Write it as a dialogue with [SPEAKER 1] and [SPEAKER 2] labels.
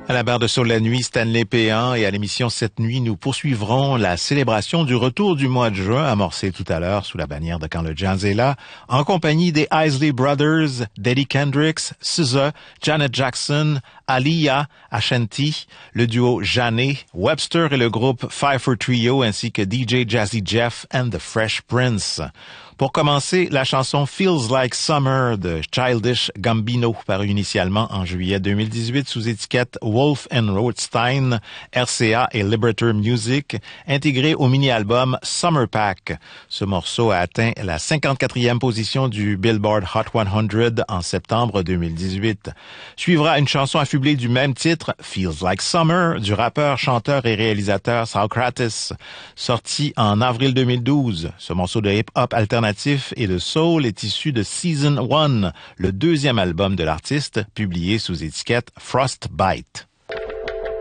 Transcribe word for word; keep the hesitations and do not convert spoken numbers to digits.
[SPEAKER 1] À la barre de Sur la nuit, Stanley Péan, et à l'émission Cette nuit, nous poursuivrons la célébration du retour du mois de juin, amorcée tout à l'heure sous la bannière de Quand le jazz est là, en compagnie des Isley Brothers, d'Eddie Kendricks, S Z A, Janet Jackson, Aaliyah, Ashanti, le duo Jané, Webster et le groupe Pfeiffer Trio, ainsi que D J Jazzy Jeff and the Fresh Prince. Pour commencer, la chanson Feels Like Summer de Childish Gambino, parue initialement en juillet deux mille dix-huit sous étiquette Wolf and Rothstein, R C A et Liberator Music, intégré au mini-album Summer Pack. Ce morceau a atteint la cinquante-quatrième position du Billboard Hot cent en septembre deux mille dix-huit. Suivra une chanson affublée du même titre, Feels Like Summer, du rappeur, chanteur et réalisateur Saukrates, sorti en avril deux mille douze. Ce morceau de hip-hop alternatif et de soul est issu de Season one, le deuxième album de l'artiste, publié sous étiquette Frostbite.